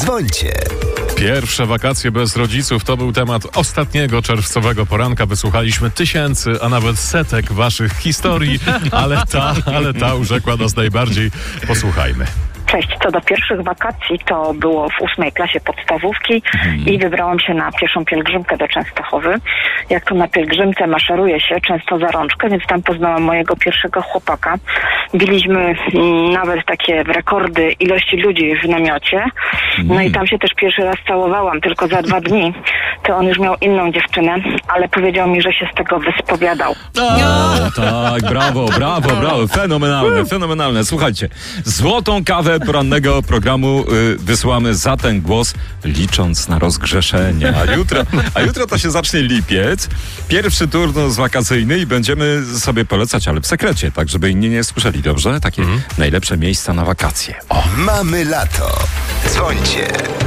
Dzwońcie. Pierwsze wakacje bez rodziców to był temat ostatniego czerwcowego poranka. Wysłuchaliśmy tysięcy, a nawet setek waszych historii, ale ta urzekła nas najbardziej. Posłuchajmy. Cześć, co do pierwszych wakacji to było w 8 klasie podstawówki i wybrałam się na pieszą pielgrzymkę do Częstochowy. Jak to na pielgrzymce maszeruje się często za rączkę, więc tam poznałam mojego pierwszego chłopaka. Biliśmy nawet takie rekordy ilości ludzi w namiocie. No i tam się też pierwszy raz całowałam, tylko za 2 dni. To on już miał inną dziewczynę, ale powiedział mi, że się z tego wyspowiadał. Tak, brawo. Fenomenalne. Słuchajcie, złotą kawę porannego programu wysyłamy za ten głos, licząc na rozgrzeszenie. A jutro to się zacznie lipiec. Pierwszy turnus wakacyjny i będziemy sobie polecać, ale w sekrecie, tak żeby inni nie słyszeli, dobrze? Takie najlepsze miejsca na wakacje. Mamy lato. Dzwońcie.